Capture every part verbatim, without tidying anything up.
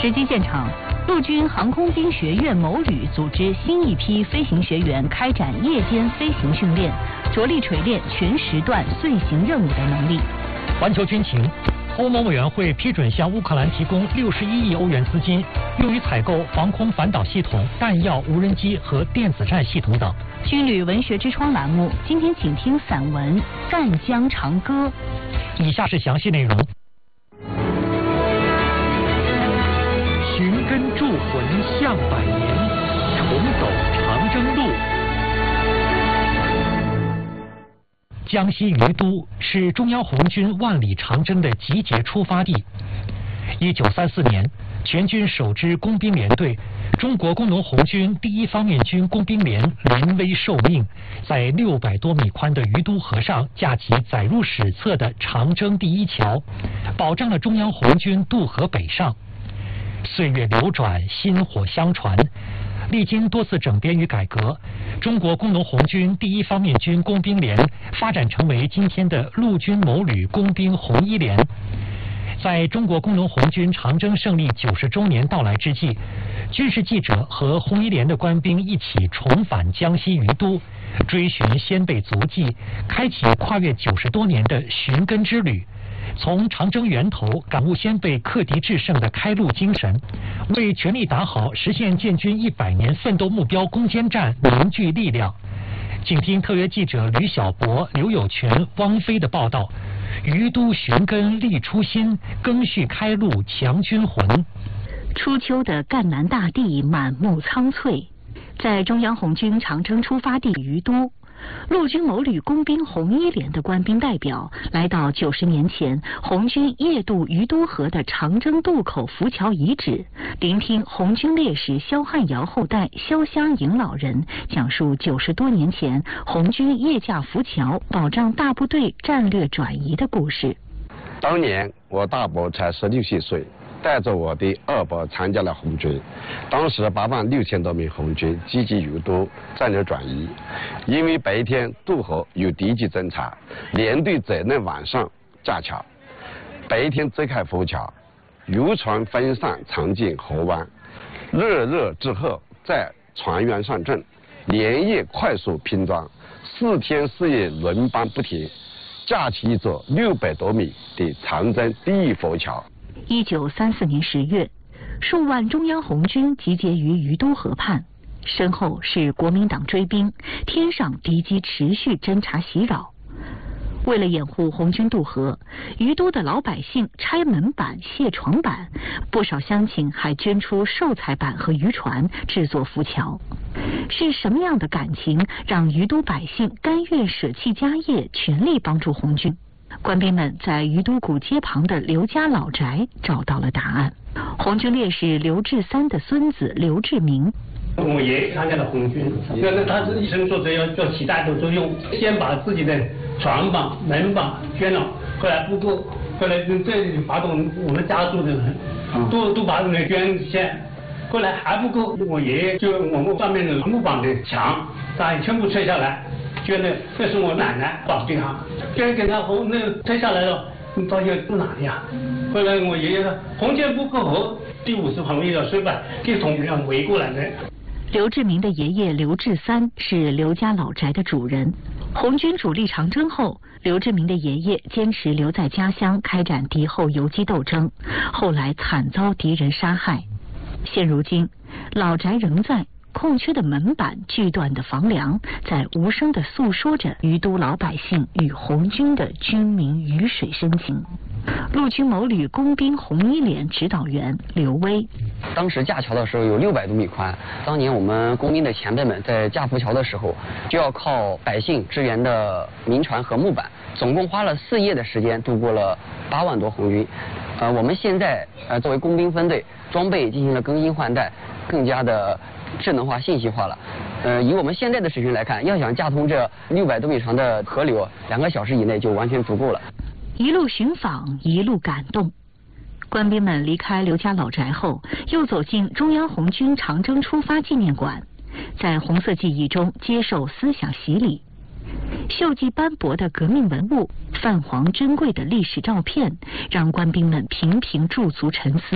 实际现场，陆军航空兵学院某旅组织新一批飞行学员开展夜间飞行训练，着力锤炼全时段遂行任务的能力。 环球军情，欧盟委员会批准向乌克兰提供六十一亿欧元资金，用于采购防空反导系统、弹药、无人机和电子战系统等。 军旅文学之窗栏目，今天请听散文《赣江长歌》。 以下是详细内容。寻根铸魂向百年，重走长征路。江西于都是中央红军万里长征的集结出发地。一九三四年，全军首支工兵联队中国工农红军第一方面军工兵连临危受命，在六百多米宽的于都河上架起载入史册的长征第一桥，保障了中央红军渡河北上。岁月流转，薪火相传，历经多次整编与改革，中国工农红军第一方面军工兵连发展成为今天的陆军某旅工兵红一连。在中国工农红军长征胜利九十周年到来之际，军事记者和红一连的官兵一起重返江西于都，追寻先辈足迹，开启跨越九十多年的寻根之旅。从长征源头感悟先辈克敌制胜的开路精神，为全力打好实现建军一百年奋斗目标攻坚战凝聚力量。请听特约记者吕小博、刘有全、汪飞的报道：于都寻根立初心，赓续开路强军魂。 初秋的赣南大地满目苍翠，在中央红军长征出发地于都，陆军某旅工兵红一连的官兵代表来到九十年前红军夜渡于都河的长征渡口浮桥遗址，聆听红军烈士萧汉尧后代萧湘营老人讲述九十多年前红军夜架浮桥保障大部队战略转移的故事。 当年我大伯才十六七岁，带着我的二伯参加了红军。当时八万六千多名红军积极于都战略转移，因为白天渡河有敌机侦察，连队只能晚上架桥，白天遮开浮桥，游船分散藏进河湾，日日之后在船员上阵，连夜快速拼装，四天四夜轮班不停，架起一座六百多米的长征第一浮桥。 一九三四年十月，数万中央红军集结于于都河畔，身后是国民党追兵，天上敌机持续侦察袭扰。为了掩护红军渡河，于都的老百姓拆门板、卸床板，不少乡亲还捐出寿材板和渔船制作浮桥。是什么样的感情让于都百姓甘愿舍弃家业，全力帮助红军？官兵们在于都古街旁的刘家老宅找到了答案。红军烈士刘志三的孙子刘志明， 我爷爷参加了红军，那他是一生做这要做起大的作用，先把自己的床板、门板捐了，后来不够，后来这里把我们我们家族的人都都把人捐献，后来还不够，我爷爷就我们上面的木板的墙，他全部拆下来。捐的，这是我奶奶保给他，捐给他红那拆下来了，你到底住哪里啊？后来我爷爷说，红军不过河，第五次防御要失败，就从这样围过来的。 刘志明的爷爷刘志三是刘家老宅的主人。红军主力长征后，刘志明的爷爷坚持留在家乡开展敌后游击斗争，后来惨遭敌人杀害。现如今，老宅仍在。空缺的门板、锯断的房梁，在无声地诉说着于都老百姓与红军的军民鱼水深情。陆军某旅工兵红一连指导员刘威， 当时架桥的时候有六百多米宽，当年我们工兵的前辈们在架浮桥的时候，就要靠百姓支援的民船和木板，总共花了四夜的时间度过了八万多红军。呃，我们现在呃作为工兵分队，装备进行了更新换代，更加的智能化、信息化了。呃，以我们现在的水平来看，要想架通这六百多米长的河流，两个小时以内就完全足够了。 一路寻访，一路感动。官兵们离开刘家老宅后，又走进中央红军长征出发纪念馆，在红色记忆中接受思想洗礼。锈迹斑驳的革命文物，泛黄珍贵的历史照片，让官兵们频频驻足沉思。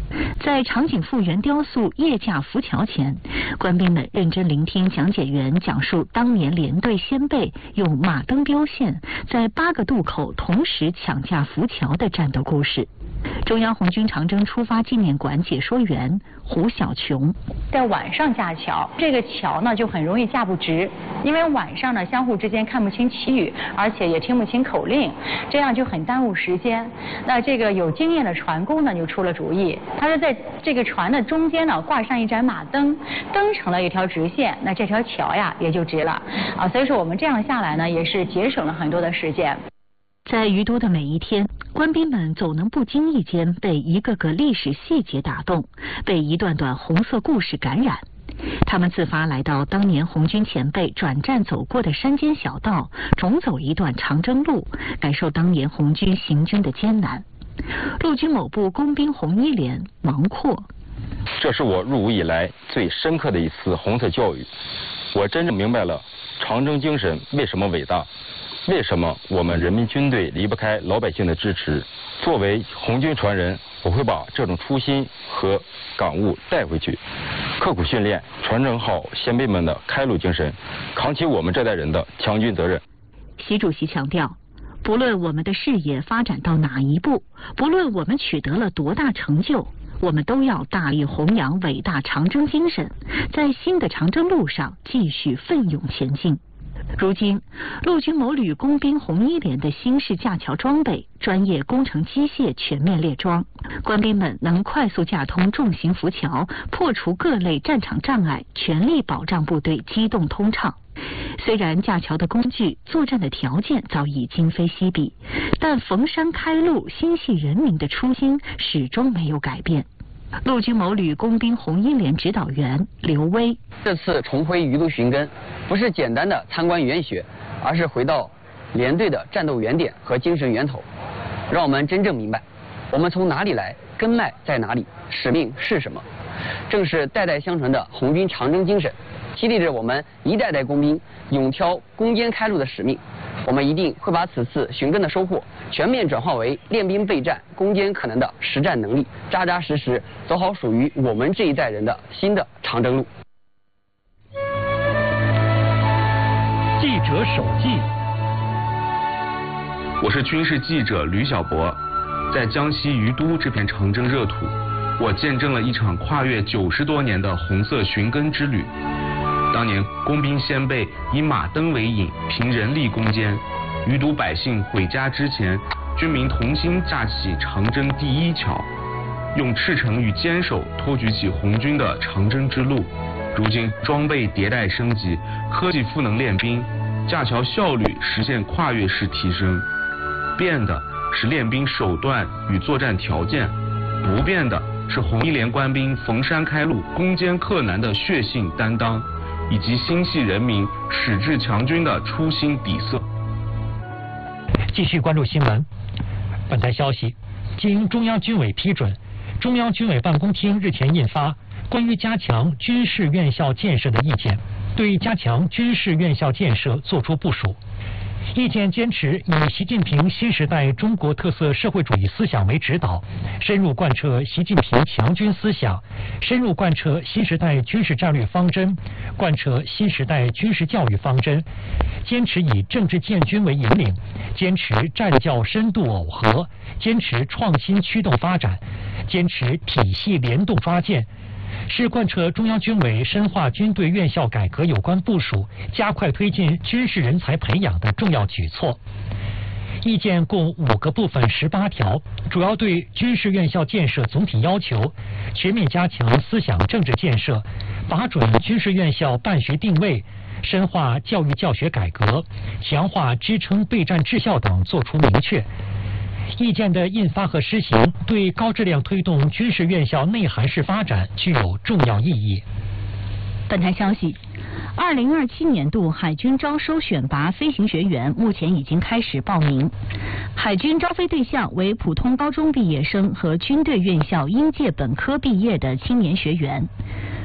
在场景复原雕塑叶架浮桥前，官兵们认真聆听讲解员讲述当年连队先辈用马灯标线在八个渡口同时抢架浮桥的战斗故事。中央红军长征出发纪念馆解说员胡小琼： 在晚上架桥，这个桥呢就很容易架不直，因为晚上呢相互之间看不清旗语，而且也听不清口令，这样就很耽误时间。那这个有经验的船工呢就出了主意，他是在这个船的中间呢挂上一盏马灯，灯成了一条直线，那这条桥呀也就直了啊。所以说我们这样下来呢，也是节省了很多的时间。 在于都的每一天，官兵们总能不经意间被一个个历史细节打动，被一段段红色故事感染。他们自发来到当年红军前辈转战走过的山间小道，重走一段长征路，感受当年红军行军的艰难。陆军某部工兵红一连王阔： 这是我入伍以来最深刻的一次红色教育，我真正明白了长征精神为什么伟大，为什么我们人民军队离不开老百姓的支持。作为红军传人，我会把这种初心和感悟带回去，刻苦训练，传承好先辈们的开路精神，扛起我们这代人的强军责任。 习主席强调，不论我们的事业发展到哪一步，不论我们取得了多大成就，我们都要大力弘扬伟大长征精神，在新的长征路上继续奋勇前进。如今，陆军某旅工兵红一连的新式架桥装备、专业工程机械全面列装，官兵们能快速架通重型浮桥，破除各类战场障碍，全力保障部队机动通畅。虽然架桥的工具、作战的条件早已今非昔比，但逢山开路、心系人民的初心始终没有改变。陆军某旅工兵红一连指导员刘威： 这次重回于都寻根，不是简单的参观研学，而是回到连队的战斗原点和精神源头，让我们真正明白我们从哪里来，根脉在哪里，使命是什么。正是代代相传的红军长征精神，激励着我们一代代工兵勇挑攻坚开路的使命。我们一定会把此次寻根的收获全面转化为练兵备战、攻坚可能的实战能力，扎扎实实走好属于我们这一代人的新的长征路。 记者手记。 我是军事记者吕小博，在江西于都这片长征热土，我见证了一场跨越九十多年的红色寻根之旅。当年工兵先辈以马灯为引，凭人力攻坚。于都百姓回家之前，军民同心架起长征第一桥，用赤诚与坚守托举起红军的长征之路。如今装备迭代升级，科技赋能练兵，架桥效率实现跨越式提升。变的是练兵手段与作战条件，不变的是红一连官兵逢山开路、攻坚克难的血性担当，以及心系人民、矢志强军的初心底色。 继续关注新闻。本台消息，经中央军委批准，中央军委办公厅日前印发关于加强军事院校建设的意见，对加强军事院校建设作出部署。意见坚持以习近平新时代中国特色社会主义思想为指导，深入贯彻习近平强军思想，深入贯彻新时代军事战略方针，贯彻新时代军事教育方针，坚持以政治建军为引领，坚持战教深度耦合，坚持创新驱动发展，坚持体系联动抓建，是贯彻中央军委深化军队院校改革有关部署，加快推进军事人才培养的重要举措。意见共五个部分十八条，主要对军事院校建设总体要求、全面加强思想政治建设、把准军事院校办学定位、深化教育教学改革、强化支撑备战治校等作出明确。意见的印发和施行对高质量推动军事院校内涵式发展具有重要意义。 本台消息，二零二七年度海军招收选拔飞行学员目前已经开始报名。海军招飞对象为普通高中毕业生和军队院校应届本科毕业的青年学员。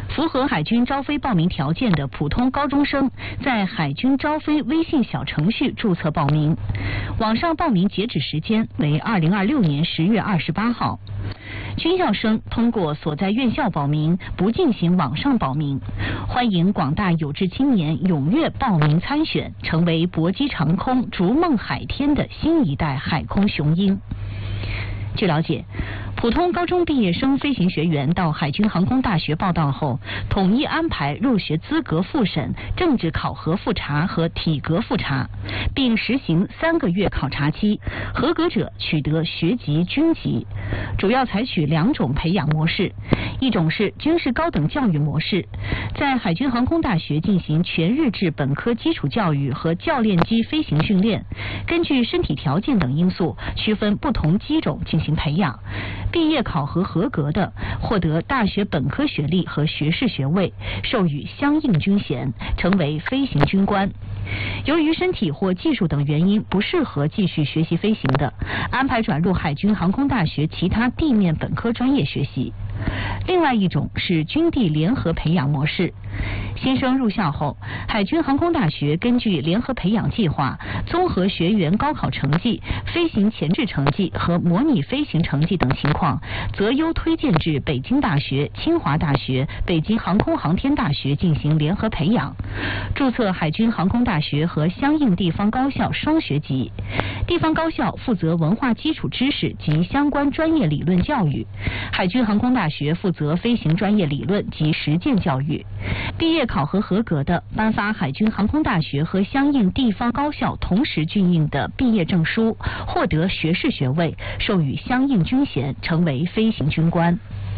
符合海军招飞报名条件的普通高中生，在海军招飞微信小程序注册报名。网上报名截止时间为二零二六年十月二十八号。军校生通过所在院校报名，不进行网上报名。欢迎广大有志青年踊跃报名参选，成为搏击长空、逐梦海天的新一代海空雄鹰。据了解，普通高中毕业生飞行学员到海军航空大学报到后，统一安排入学资格复审、政治考核复查和体格复查，并实行三个月考察期，合格者取得学籍军籍。主要采取两种培养模式，一种是军事高等教育模式，在海军航空大学进行全日制本科基础教育和教练机飞行训练，根据身体条件等因素区分不同机种进行培养。毕业考核合格的，获得大学本科学历和学士学位，授予相应军衔，成为飞行军官。由于身体或技术等原因不适合继续学习飞行的，安排转入海军航空大学其他地面本科专业学习。另外一种是军地联合培养模式，新生入校后，海军航空大学根据联合培养计划，综合学员高考成绩、飞行前置成绩和模拟飞行成绩等情况，择优推荐至北京大学、清华大学、北京航空航天大学进行联合培养，注册海军航空大学和相应地方高校双学籍。地方高校负责文化基础知识及相关专业理论教育，海军航空大学负责飞行专业理论及实践教育。毕业考核合格的，颁发海军航空大学和相应地方高校同时军印的毕业证书，获得学士学位，授予相应军衔，成为飞行军官。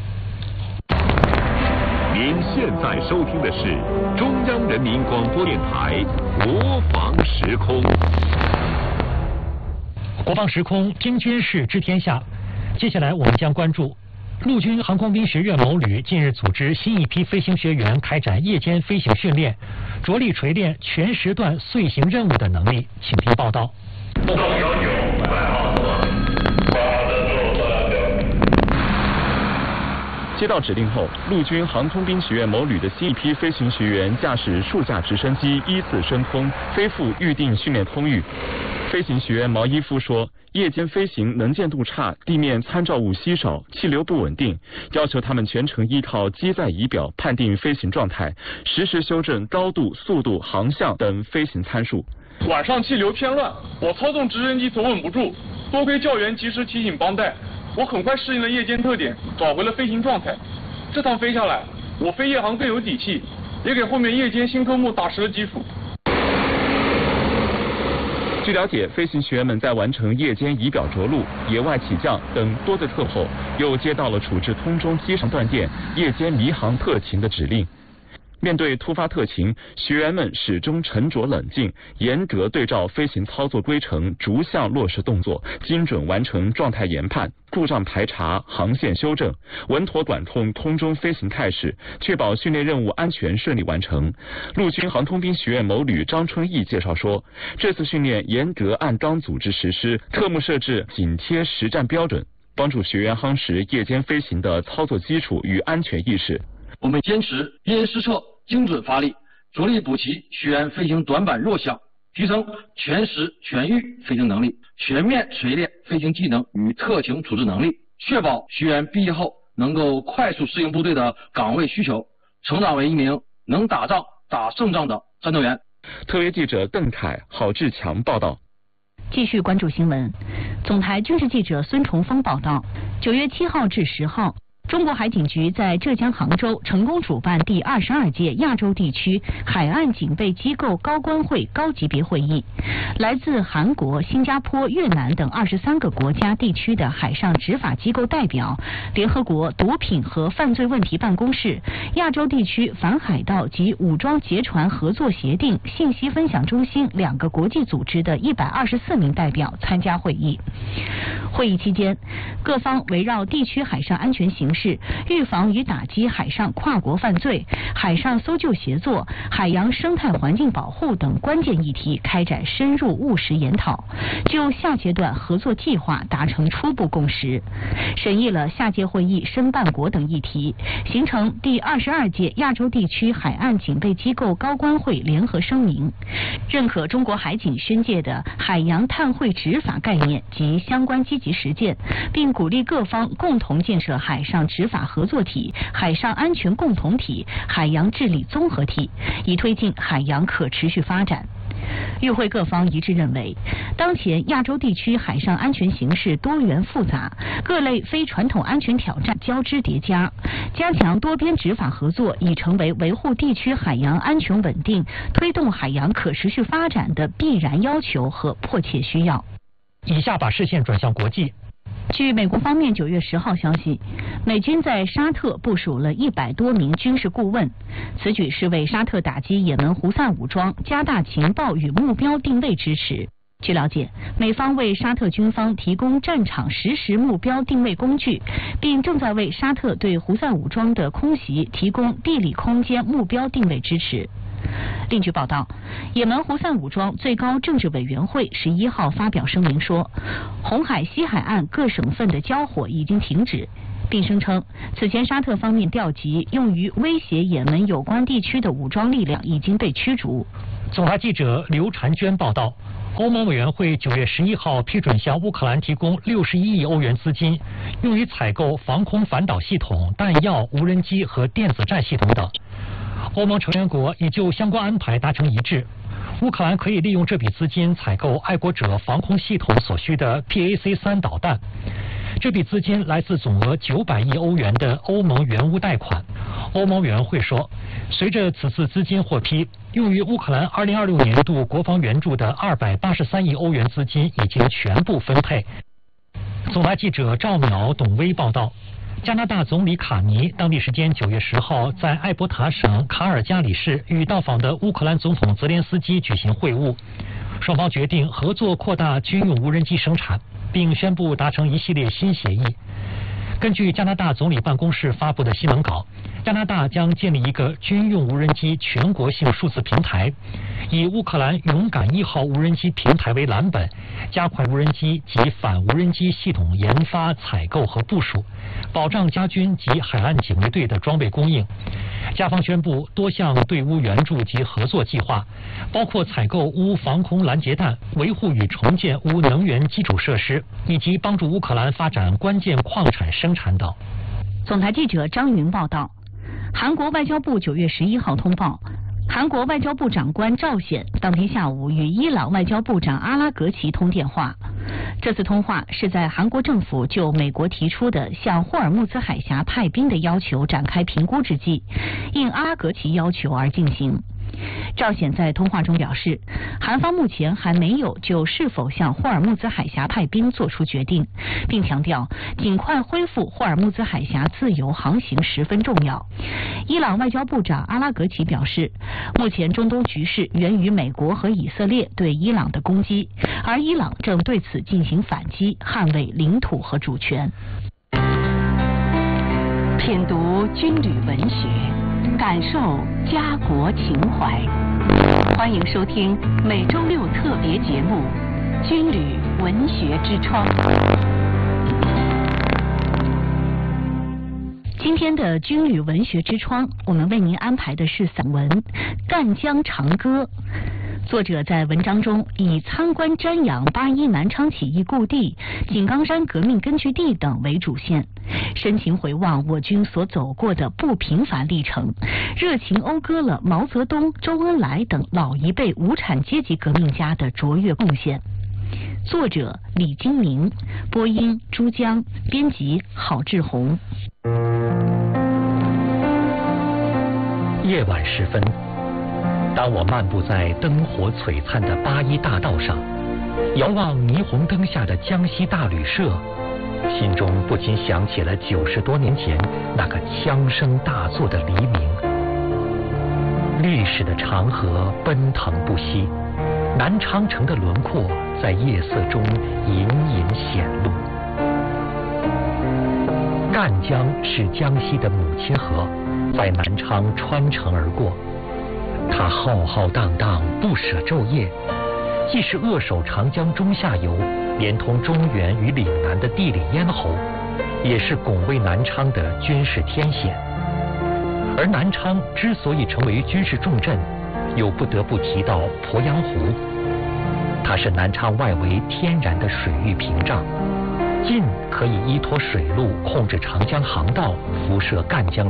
您现在收听的是中央人民广播电台国防时空。 国防时空，听军事知天下。接下来我们将关注陆军航空兵学院某旅近日组织新一批飞行学员开展夜间飞行训练，着力锤炼全时段遂行任务的能力。请听报道。 接到指令后，陆军航空兵学院某旅的新一批飞行学员驾驶数架直升机依次升空，飞赴预定训练空域。飞行学员毛一夫说，夜间飞行能见度差，地面参照物稀少，气流不稳定，要求他们全程依靠机载仪表判定飞行状态，实时修正高度、速度、航向等飞行参数。 晚上气流偏乱，我操纵直升机总稳不住，多亏教员及时提醒帮带，我很快适应了夜间特点，找回了飞行状态。这趟飞下来，我飞夜航更有底气，也给后面夜间新科目打实了基础。 据了解，飞行学员们在完成夜间仪表着陆、野外起降等多的课后，又接到了处置空中机上断电、夜间离航特勤的指令。面对突发特情，学员们始终沉着冷静，严格对照飞行操作规程，逐项落实动作，精准完成状态研判、故障排查、航线修正，稳妥管控空中飞行态势，确保训练任务安全顺利完成。陆军航空兵学院某旅张春义介绍说，这次训练严格按纲组织实施，科目设置紧贴实战标准，帮助学员夯实夜间飞行的操作基础与安全意识。 我们坚持因施策、精准发力，着力补齐学员飞行短板弱项，提升全时全域飞行能力，全面锤炼飞行技能与特情处置能力，确保学员毕业后能够快速适应部队的岗位需求，成长为一名能打仗、打胜仗的战斗员。 特约记者邓凯、郝志强报道。 继续关注新闻，总台军事记者孙崇峰报道，九月七号至十号。中国海警局在浙江杭州成功主办第二十二届亚洲地区海岸警备机构高官会高级别会议，来自韩国、新加坡、越南等二十三个国家地区的海上执法机构代表，联合国毒品和犯罪问题办公室、亚洲地区反海盗及武装劫船合作协定信息分享中心两个国际组织的一百二十四名代表参加会议。会议期间，各方围绕地区海上安全形势、预防与打击海上跨国犯罪、海上搜救协作、海洋生态环境保护等关键议题开展深入务实研讨，就下阶段合作计划达成初步共识，审议了下届会议申办国等议题，形成第二十十二届亚洲地区海岸警备机构高官会联合声明，认可中国海警宣介的海洋碳汇执法概念及相关积极实践，并鼓励各方共同建设海上执法合作体、海上安全共同体、海洋治理综合体，以推进海洋可持续发展。与会各方一致认为，当前亚洲地区海上安全形势多元复杂，各类非传统安全挑战交织叠加，加强多边执法合作已成为维护地区海洋安全稳定、推动海洋可持续发展的必然要求和迫切需要。 以下把视线转向国际。 据美国方面九月十号消息，美军在沙特部署了一百多名军事顾问，此举是为沙特打击也门胡塞武装加大情报与目标定位支持。据了解，美方为沙特军方提供战场实时目标定位工具，并正在为沙特对胡塞武装的空袭提供地理空间目标定位支持。另据报道，也门胡塞武装最高政治委员会十一号发表声明说，红海西海岸各省份的交火已经停止，并声称此前沙特方面调集用于威胁也门有关地区的武装力量已经被驱逐。 总台记者刘婵娟报道，欧盟委员会九月十一号批准向乌克兰提供六十一亿欧元资金，用于采购防空反导系统、弹药、无人机和电子战系统等。欧盟成员国已就相关安排达成一致，乌克兰可以利用这笔资金采购爱国者防空系统所需的 P A C 三导弹。这笔资金来自总额九百亿欧元的欧盟援乌贷款。欧盟委员会说，随着此次资金获批，用于乌克兰二零二六年度国防援助的二百八十三亿欧元资金已经全部分配。总台记者赵淼、董威报道。加拿大总理卡尼当地时间九月十号在艾伯塔省卡尔加里市与到访的乌克兰总统泽连斯基举行会晤，双方决定合作扩大军用无人机生产，并宣布达成一系列新协议。根据加拿大总理办公室发布的新闻稿，加拿大将建立一个军用无人机全国性数字平台，以乌克兰勇敢一号无人机平台为蓝本，加快无人机及反无人机系统研发、采购和部署，保障加军及海岸警卫队的装备供应。加方宣布多项对乌援助及合作计划，包括采购乌防空拦截弹、维护与重建乌能源基础设施，以及帮助乌克兰发展关键矿产生产等。 总台记者张云报道，韩国外交部九月十一号通报，韩国外交部长官赵显当天下午与伊朗外交部长阿拉格齐通电话。这次通话是在韩国政府就美国提出的向霍尔木兹海峡派兵的要求展开评估之际，应阿拉格齐要求而进行。赵显在通话中表示，韩方目前还没有就是否向霍尔木兹海峡派兵做出决定，并强调尽快恢复霍尔木兹海峡自由航行十分重要。伊朗外交部长阿拉格齐表示，目前中东局势源于美国和以色列对伊朗的攻击，而伊朗正对此进行反击，捍卫领土和主权。 品读军旅文学，感受家国情怀。欢迎收听每周六特别节目《军旅文学之窗》。 今天的军旅文学之窗，我们为您安排的是散文《赣江长歌》。作者在文章中以参观瞻仰八一南昌起义故地、井冈山革命根据地等为主线，深情回望我军所走过的不平凡历程，热情讴歌了毛泽东、周恩来等老一辈无产阶级革命家的卓越贡献。作者李金明，播音朱江，编辑郝志红。 夜晚时分，当我漫步在灯火璀璨的八一大道上，遥望霓虹灯下的江西大旅社，心中不禁想起了九十多年前那个枪声大作的黎明。历史的长河奔腾不息，南昌城的轮廓在夜色中隐隐显露。赣江是江西的母亲河，在南昌穿城而过。它浩浩荡荡，不舍昼夜，既是扼守长江中下游、连通中原与岭南的地理咽喉，也是拱卫南昌的军事天险。 而南昌之所以成为军事重镇，又不得不提到鄱阳湖。它是南昌外围天然的水域屏障，近可以依托水路控制长江航道，辐射赣江